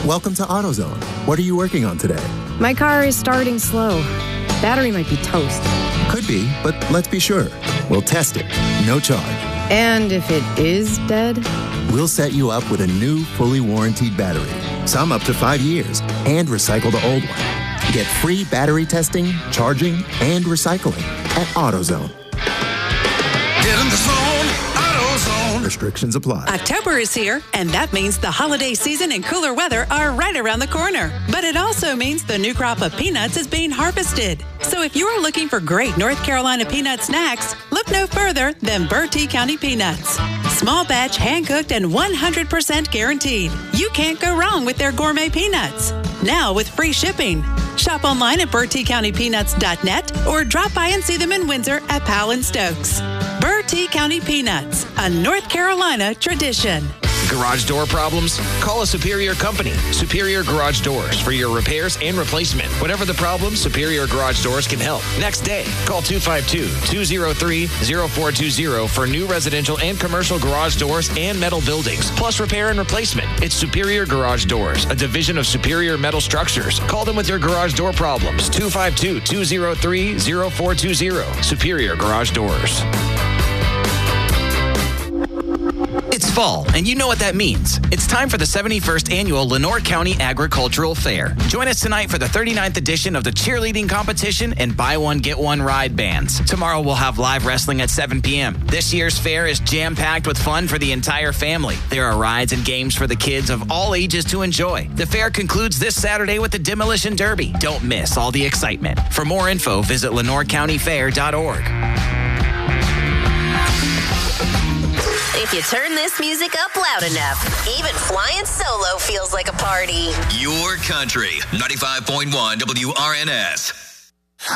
Welcome to AutoZone. What are you working on today? My car is starting slow. Battery might be toast. Could be, but let's be sure. We'll test it. No charge. And if it is dead? We'll set you up with a new, fully warranted battery. Some up to 5 years. And recycle the old one. Get free battery testing, charging, and recycling at AutoZone. Get in the zone, AutoZone. Restrictions apply. October is here, and that means the holiday season and cooler weather are right around the corner. But it also means the new crop of peanuts is being harvested. So if you are looking for great North Carolina peanut snacks, look no further than Bertie County Peanuts. Small batch, hand-cooked, and 100% guaranteed. You can't go wrong with their gourmet peanuts. Now with free shipping. Shop online at BertieCountyPeanuts.net or drop by and see them in Windsor at Powell and Stokes. Bertie County Peanuts, a North Carolina tradition. Garage door problems? Call a Superior company. Superior Garage Doors for your repairs and replacement. Whatever the problem, Superior Garage Doors can help. Next day, call 252-203-0420 for new residential and commercial garage doors and metal buildings, plus repair and replacement. It's Superior Garage Doors, a division of Superior Metal Structures. Call them with your garage door problems. 252-203-0420. Superior Garage Doors. It's fall, and you know what that means. It's time for the 71st Annual Lenoir County Agricultural Fair. Join us tonight for the 39th edition of the cheerleading competition and buy one, get one ride bands. Tomorrow we'll have live wrestling at 7 p.m. This year's fair is jam-packed with fun for the entire family. There are rides and games for the kids of all ages to enjoy. The fair concludes this Saturday with the Demolition Derby. Don't miss all the excitement. For more info, visit LenoirCountyFair.org. If you turn this music up loud enough, even flying solo feels like a party. Your country, 95.1 WRNS.